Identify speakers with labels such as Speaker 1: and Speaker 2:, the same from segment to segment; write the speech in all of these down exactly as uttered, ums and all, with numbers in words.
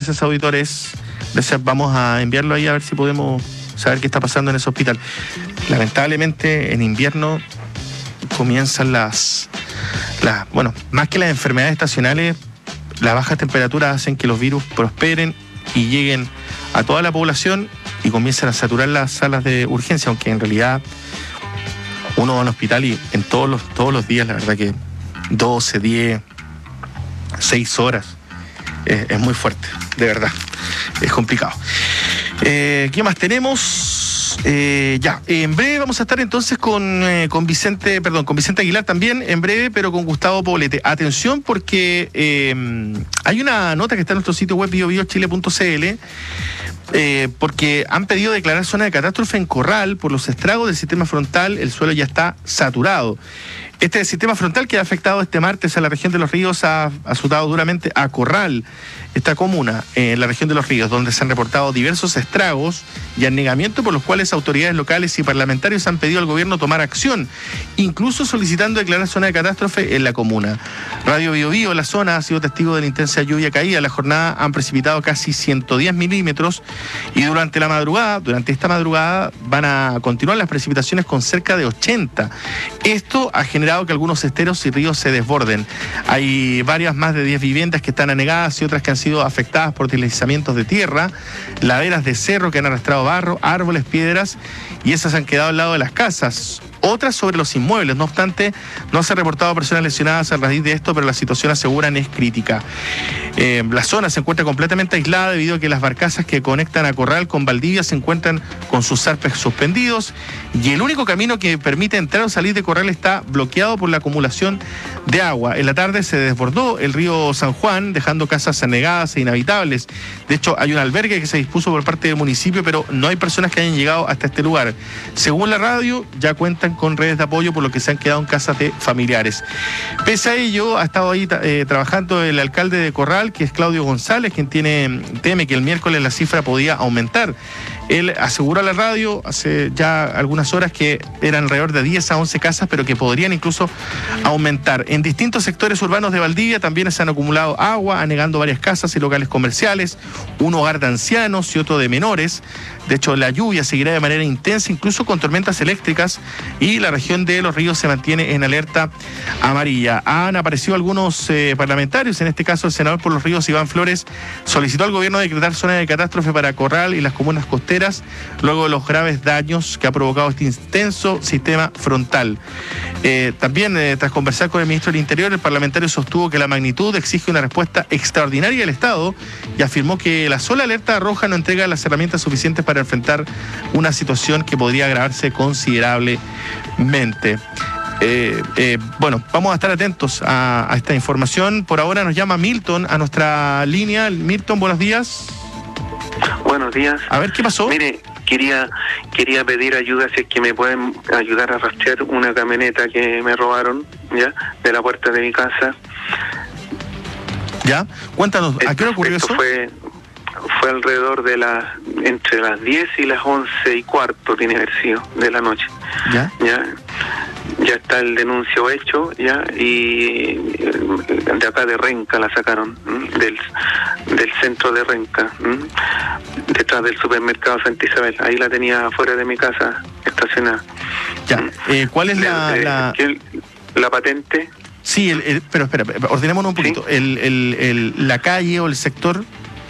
Speaker 1: gracias, auditores. Gracias, vamos a enviarlo ahí a ver si podemos saber qué está pasando en ese hospital. Lamentablemente, en invierno comienzan las, las... Bueno, más que las enfermedades estacionales, las bajas temperaturas hacen que los virus prosperen y lleguen a toda la población y comienzan a saturar las salas de urgencia, aunque en realidad uno va a un hospital y en todos los, todos los días, la verdad que doce, diez, seis horas eh, es muy fuerte, de verdad, es complicado. Eh, ¿Qué más tenemos? Eh, ya, en breve vamos a estar entonces con, eh, con Vicente, perdón, con Vicente Aguilar también, en breve, pero con Gustavo Poblete. Atención porque eh, hay una nota que está en nuestro sitio web bio bio chile punto c l, eh, porque han pedido declarar zona de catástrofe en Corral por los estragos del sistema frontal. El suelo ya está saturado. Este sistema frontal que ha afectado este martes a la región de Los Ríos ha azotado duramente a Corral, esta comuna en la región de Los Ríos, donde se han reportado diversos estragos y anegamientos por los cuales autoridades locales y parlamentarios han pedido al gobierno tomar acción, incluso solicitando declarar zona de catástrofe en la comuna. Radio Bio Bio, la zona, ha sido testigo de la intensa lluvia caída. La jornada han precipitado casi ciento diez milímetros y durante la madrugada, durante esta madrugada, van a continuar las precipitaciones con cerca de ochenta. Esto ha generado que algunos esteros y ríos se desborden. Hay varias más de diez viviendas que están anegadas y otras que han sido afectadas por deslizamientos de tierra, laderas de cerro que han arrastrado barro, árboles, piedras, y esas han quedado al lado de las casas. Otras sobre los inmuebles. No obstante, no se han reportado personas lesionadas a raíz de esto, pero la situación, aseguran, es crítica. Eh, la zona se encuentra completamente aislada debido a que las barcazas que conectan a Corral con Valdivia se encuentran con sus zarpes suspendidos y el único camino que permite entrar o salir de Corral está bloqueado por la acumulación de agua. En la tarde se desbordó el río San Juan, dejando casas anegadas e inhabitables. De hecho, hay un albergue que se dispuso por parte del municipio, pero no hay personas que hayan llegado hasta este lugar. Según la radio, ya cuentan con redes de apoyo, por lo que se han quedado en casas de familiares. Pese a ello, ha estado ahí eh, trabajando el alcalde de Corral, que es Claudio González, quien tiene, teme que el miércoles la cifra podía aumentar. Él aseguró a la radio hace ya algunas horas que eran alrededor de diez a once casas, pero que podrían incluso aumentar. En distintos sectores urbanos de Valdivia también se han acumulado agua, anegando varias casas y locales comerciales, un hogar de ancianos y otro de menores. De hecho, la lluvia seguirá de manera intensa, incluso con tormentas eléctricas, y la región de Los Ríos se mantiene en alerta amarilla. Han aparecido algunos eh, parlamentarios, en este caso el senador por Los Ríos, Iván Flores, solicitó al gobierno decretar zona de catástrofe para Corral y las comunas costeras, luego de los graves daños que ha provocado este intenso sistema frontal. Eh, también, eh, tras conversar con el ministro del Interior, el parlamentario sostuvo que la magnitud exige una respuesta extraordinaria del Estado y afirmó que la sola alerta roja no entrega las herramientas suficientes para enfrentar una situación que podría agravarse considerablemente. Eh, eh, bueno, vamos a estar atentos a, a esta información. Por ahora nos llama Milton a nuestra línea. Milton, buenos días.
Speaker 2: Buenos días.
Speaker 1: A ver, ¿qué pasó?
Speaker 2: Mire, quería quería pedir ayuda, si es que me pueden ayudar a rastrear una camioneta que me robaron, ya, de la puerta de mi casa.
Speaker 1: Ya, cuéntanos, ¿a qué hora ocurrió
Speaker 2: Esto
Speaker 1: eso?
Speaker 2: Fue, fue alrededor de las, entre las diez y las once y cuarto, tiene que haber sido, de la noche.
Speaker 1: Ya.
Speaker 2: Ya, ya está el denuncio hecho, ya, y de acá de Renca la sacaron, del, del centro de Renca, detrás del supermercado Santa Isabel. Ahí la tenía afuera de mi casa estacionada.
Speaker 1: Ya, eh, ¿cuál es la,
Speaker 2: eh,
Speaker 1: la...
Speaker 2: la patente?
Speaker 1: Sí, el, el, pero espera, ordenémonos un poquito. ¿Sí? El, el, el, la calle o el sector.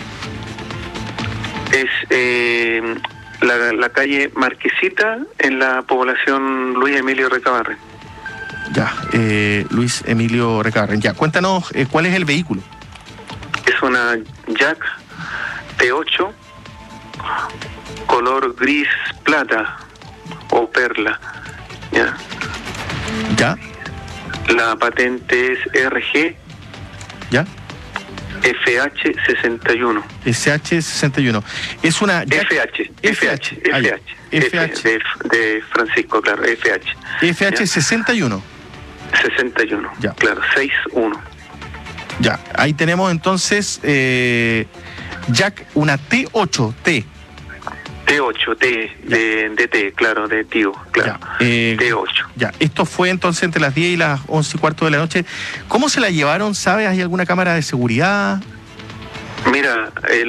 Speaker 2: Es eh, la, la calle Marquesita, en la población Luis Emilio Recabarren.
Speaker 1: Ya, eh, Luis Emilio Recabarren. Ya, cuéntanos, eh, ¿cuál es el vehículo?
Speaker 2: Es una Jack T ocho, color gris plata o perla. Ya.
Speaker 1: Ya.
Speaker 2: La patente es R G.
Speaker 1: Ya.
Speaker 2: F H sesenta y uno.
Speaker 1: S H sesenta y uno. Es una...
Speaker 2: F H. F H. F H.
Speaker 1: F H.
Speaker 2: De, de Francisco, claro. F H.
Speaker 1: F H sesenta y uno.
Speaker 2: sesenta y uno.
Speaker 1: Ya.
Speaker 2: Claro, seis uno.
Speaker 1: Ya. Ahí tenemos entonces eh, Jack, una T ocho. T.
Speaker 2: T ocho, T, de, de T, claro, de tío, claro.
Speaker 1: Ya, eh,
Speaker 2: T ocho.
Speaker 1: Ya, esto fue entonces entre las diez y las once y cuarto de la noche. ¿Cómo se la llevaron? ¿Sabes? ¿Hay alguna cámara de seguridad?
Speaker 2: Mira, el